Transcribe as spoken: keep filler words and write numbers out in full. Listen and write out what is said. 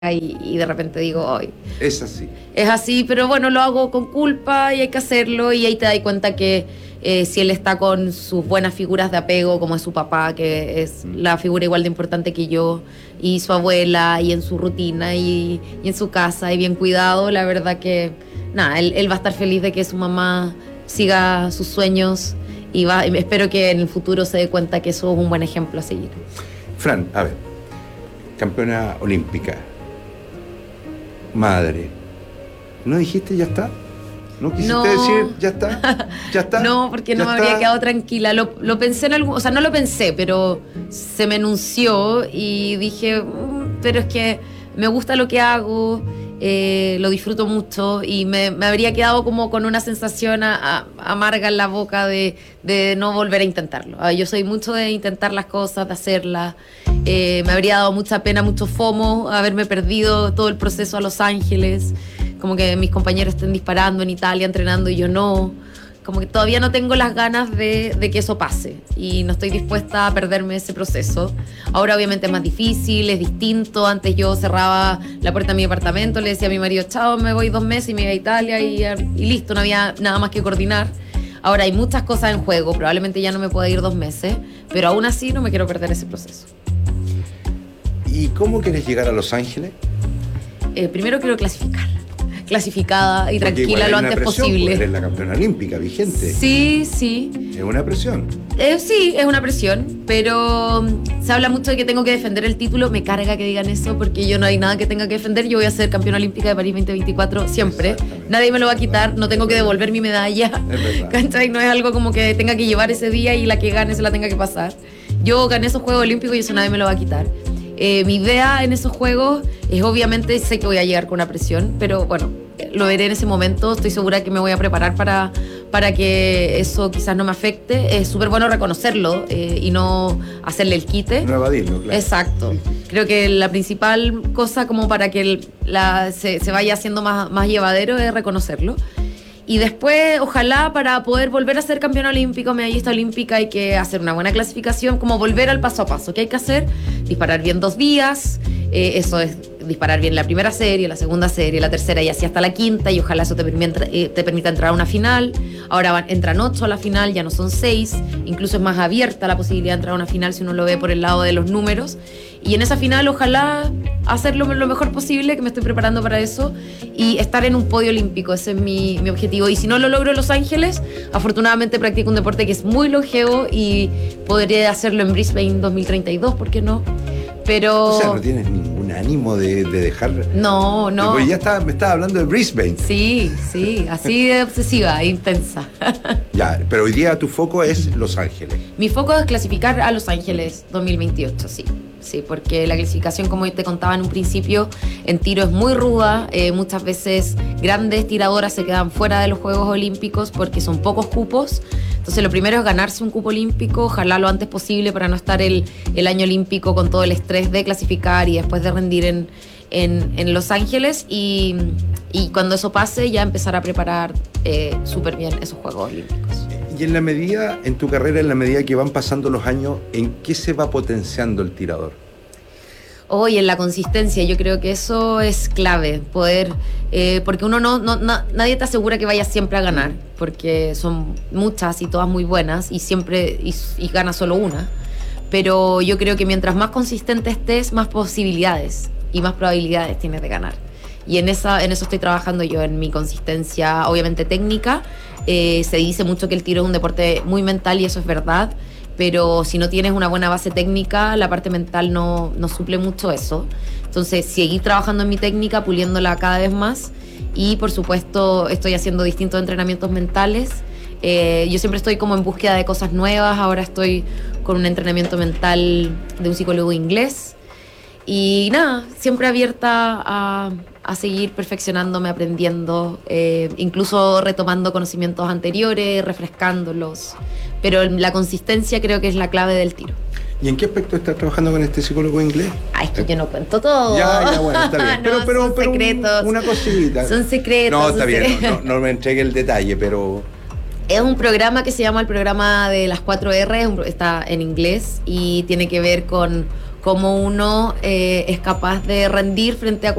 y, y de repente digo, ay, Es así. es así, pero bueno, lo hago con culpa y hay que hacerlo, y ahí te das cuenta que eh, si él está con sus buenas figuras de apego, como es su papá, que es Mm. la figura igual de importante que yo, y su abuela, y en su rutina, y, y en su casa, y bien cuidado, la verdad que, nada, él, él va a estar feliz de que su mamá siga sus sueños, y va, y espero que en el futuro se dé cuenta que eso es un buen ejemplo a seguir. Fran, a ver, campeona olímpica, madre, ¿no dijiste ya está? ¿No quisiste No. decir ya está? ¿Ya está? No, porque no ¿Ya me está? habría quedado tranquila. Lo, lo pensé en algún... O sea, no lo pensé, pero se me enunció y dije, "Mm, pero es que me gusta lo que hago, eh, lo disfruto mucho", y me, me habría quedado como con una sensación a- a- amarga en la boca de, de no volver a intentarlo. Ah, yo soy mucho de intentar las cosas, de hacerlas. Eh, me habría dado mucha pena, mucho fomo haberme perdido todo el proceso a Los Ángeles, como que mis compañeros estén disparando en Italia, entrenando, y yo no. Como que todavía no tengo las ganas de, de que eso pase, y no estoy dispuesta a perderme ese proceso. Ahora obviamente es más difícil, es distinto. Antes yo cerraba la puerta de mi departamento, le decía a mi marido, chao, me voy dos meses y me voy a Italia, y, y listo, no había nada más que coordinar. Ahora hay muchas cosas en juego, probablemente ya no me pueda ir dos meses, pero aún así no me quiero perder ese proceso. ¿Y cómo quieres llegar a Los Ángeles? Eh, primero quiero clasificar, clasificada y Porque tranquila igual hay lo una antes presión, posible. pues, eres la campeona olímpica vigente. Sí, sí. Es una presión. Eh, sí, es una presión, pero mm, se habla mucho de que tengo que defender el título. Me carga que digan eso, porque yo no hay nada que tenga que defender. Yo voy a ser campeona olímpica de París veinte veinticuatro siempre. Exactamente. Nadie me lo va a quitar, no tengo que devolver mi medalla. Es verdad. ¿Cachai? No es algo como que tenga que llevar ese día y la que gane se la tenga que pasar. Yo gané esos Juegos Olímpicos y eso nadie me lo va a quitar. Eh, mi idea en esos juegos es, obviamente, sé que voy a llegar con una presión, pero bueno, lo veré en ese momento. Estoy segura que me voy a preparar para, para que eso quizás no me afecte. Es súper bueno reconocerlo eh, y no hacerle el quite. No evadirlo, claro. Exacto. Creo que la principal cosa como para que el- la, se, se vaya haciendo más, más llevadero es reconocerlo. Y después, ojalá, para poder volver a ser campeona olímpica, medallista olímpica, hay que hacer una buena clasificación, como volver al paso a paso. ¿Qué hay que hacer? Disparar bien dos días, eh, eso es disparar bien la primera serie, la segunda serie, la tercera y así hasta la quinta, y ojalá eso te permita, eh, te permita entrar a una final. Ahora van, entran ocho a la final, ya no son seis, incluso es más abierta la posibilidad de entrar a una final si uno lo ve por el lado de los números. Y en esa final, ojalá hacerlo lo mejor posible, que me estoy preparando para eso, y estar en un podio olímpico. Ese es mi, mi objetivo. Y si no lo logro en Los Ángeles, afortunadamente practico un deporte que es muy longevo y podré hacerlo en Brisbane dos mil treinta y dos, ¿por qué no? Pero... O sea, no tienes ningún ánimo de, de dejar... No, no. Porque ya está, me estaba hablando de Brisbane. Sí, sí, así de obsesiva e intensa. Ya, pero hoy día tu foco es Los Ángeles. Mi foco es clasificar a Los Ángeles dos mil veintiocho, sí. Sí, porque la clasificación, como te contaba en un principio, en tiro es muy ruda. Eh, muchas veces grandes tiradoras se quedan fuera de los Juegos Olímpicos porque son pocos cupos. Entonces lo primero es ganarse un cupo olímpico, ojalá lo antes posible para no estar el, el año olímpico con todo el estrés de clasificar y después de rendir en, en, en Los Ángeles. Y, y cuando eso pase, ya empezar a preparar eh, súper bien esos Juegos Olímpicos. Y en la medida, en tu carrera, en la medida que van pasando los años, ¿en qué se va potenciando el tirador? Hoy en la consistencia, yo creo que eso es clave, poder, eh, porque uno no, no, na- nadie te asegura que vayas siempre a ganar, porque son muchas y todas muy buenas, y siempre, y, y gana solo una. Pero yo creo que mientras más consistente estés, más posibilidades y más probabilidades tienes de ganar. Y en, esa, en eso estoy trabajando yo, en mi consistencia, obviamente técnica. Eh, se dice mucho que el tiro es un deporte muy mental y eso es verdad, pero si no tienes una buena base técnica, la parte mental no, no suple mucho eso. Entonces, seguir trabajando en mi técnica, puliéndola cada vez más, y por supuesto estoy haciendo distintos entrenamientos mentales. Eh, yo siempre estoy como en búsqueda de cosas nuevas. Ahora estoy con un entrenamiento mental de un psicólogo inglés. Y nada, siempre abierta a, a seguir perfeccionándome, aprendiendo, eh, incluso retomando conocimientos anteriores, refrescándolos. Pero la consistencia creo que es la clave del tiro. ¿Y en qué aspecto estás trabajando con este psicólogo inglés? Ay, es que yo no cuento todo. Ya, ya, bueno, está bien. Pero, No, pero, son pero un- secretos. una cosita. Son secretos. No, son está bien, secretos. no, no, no me entregue el detalle, pero... Es un programa que se llama el programa de las cuatro R, es un pro- está en inglés y tiene que ver con cómo uno eh, es capaz de rendir frente a